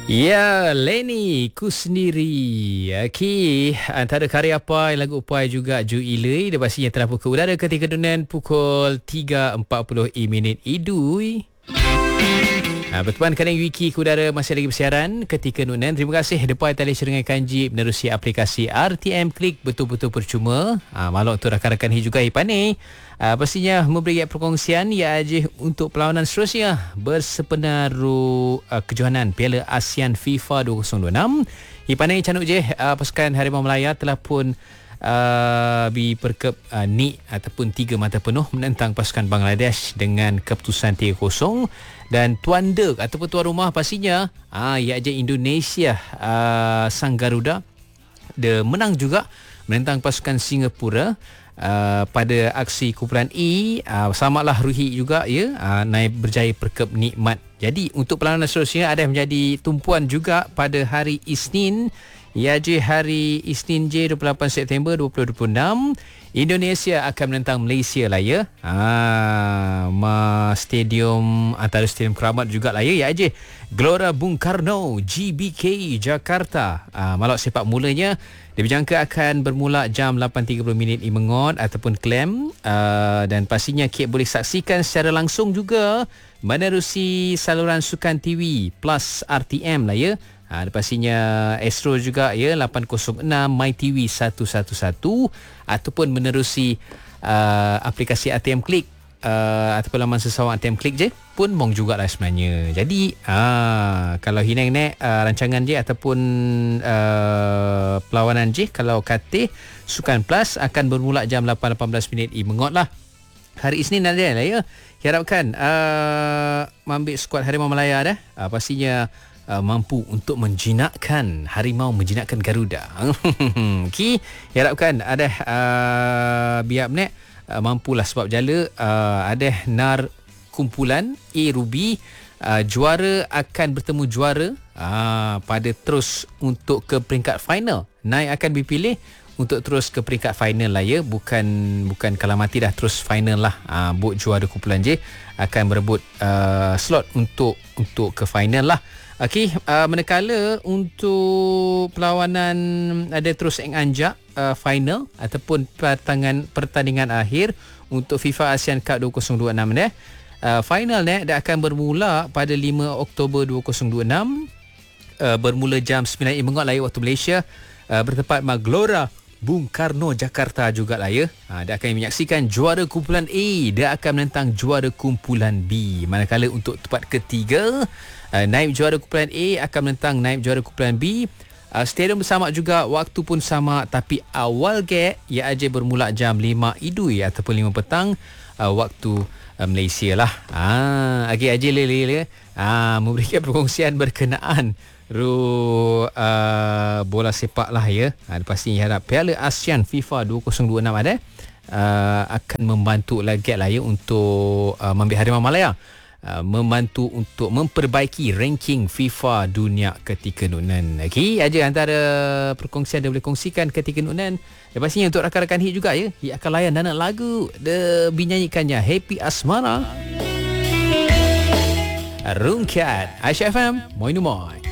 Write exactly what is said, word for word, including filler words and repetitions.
Ya, Lenny ku sendiri. Okey, antara karya Pai, lagu Pai juga Ju Ilui. Dia pastinya telah pukul udara ketika dunia pukul tiga empat puluh minit idui. Ha, berteman kadang Wiki ke udara masih lagi bersiaran ketika Nunan. Terima kasih Depai Tali Serengai Kanji menerusi aplikasi R T M Klik, betul-betul percuma. Ha, maklum untuk rakan-rakan hi juga Ipani. Ha, pastinya memberi perkongsian ya aja untuk perlawanan seterusnya bersepenaru uh, kejohanan Piala ASEAN FIFA dua ribu dua puluh enam. Ipani canuk je uh, pasukan Harimau Melaya telah pun Uh, di perkep uh, ni ataupun tiga mata penuh menentang pasukan Bangladesh dengan keputusan tiga kosong. Dan tuan dek ataupun tuan rumah pastinya uh, iaitu Indonesia, uh, Sang Garuda dia menang juga menentang pasukan Singapura uh, pada aksi kumpulan E. uh, samalah Ruhi juga ya, uh, naib berjaya perkep nikmat. Jadi untuk perlawanan seterusnya ada menjadi tumpuan juga pada hari Isnin. Ya je hari Isnin je dua puluh lapan September dua ribu dua puluh enam, Indonesia akan menentang Malaysia lah ya. Ha, ma stadium antara stadium Keramat juga lah ya. Ya je Gelora Bung Karno G B K Jakarta. Ha, malak sepak mulanya dijangka akan bermula jam lapan tiga puluh minit Imengot ataupun Klam. Uh, dan pastinya Kek boleh saksikan secara langsung juga menerusi saluran Sukan T V Plus R T M lah ya. Ha, pastinya Astro juga ya, lapan kosong enam, MyTV seratus sebelas ataupun menerusi uh, aplikasi A T M Klik uh, ataupun laman sesawang A T M Klik je pun mong jugalah sebenarnya. Jadi uh, kalau hinang nek uh, rancangan je ataupun uh, perlawanan je, kalau kata Sukan Plus akan bermula jam lapan lapan belas minit Imengot lah. Hari Isnin ada lah ya. Harapkan uh, ambil skuad Harimau Melaya dah. Uh, pastinya Uh, mampu untuk menjinakkan harimau, menjinakkan Garuda. Okey, harapkan ada uh, biar nek uh, mampulah sebab jala uh, ada nar kumpulan A Ruby uh, juara akan bertemu juara uh, pada terus untuk ke peringkat final. Naik akan dipilih untuk terus ke peringkat final lah ya, bukan bukan kalau mati dah terus final lah. Uh, buat juara kumpulan je akan berebut uh, slot untuk untuk ke final lah. Okey, uh, manakala untuk perlawanan ada terus yang anjak uh, final ataupun pertandingan pertandingan akhir untuk FIFA ASEAN Cup dua ribu dua puluh enam ni. Uh, final ni dah akan bermula pada lima Oktober dua ribu dua puluh enam, uh, bermula jam sembilan Imengot lah waktu Malaysia, uh, bertempat Gelora Bung Karno Jakarta jugalah ya. Ha, dia akan menyaksikan juara kumpulan A, dia akan menentang juara kumpulan B. Manakala untuk tempat ketiga, uh, naib juara kumpulan A akan menentang naib juara kumpulan B. Uh, stadium bersama juga, waktu pun sama, tapi awal gate ia aja bermula jam lima idui ataupun lima petang uh, waktu uh, Malaysia lah. Ah, okey aja lele ah memberikan perkongsian berkenaan ru uh, bola sepak lah ya. Ha, pastinya harap Piala ASEAN FIFA dua ribu dua puluh enam ada uh, akan membantu lagi lah ya untuk uh, membiak Harimau Malaya uh, membantu untuk memperbaiki ranking FIFA dunia ketika nunan. Okey, aja antara perkongsian dia boleh kongsikan ketika nunan. Dan pastinya untuk rakan-rakan hit juga ya, hit akan layan dan lagu dia binyanyikannya Happy Asmara. Rungkat Aisyah F M Moin Moin.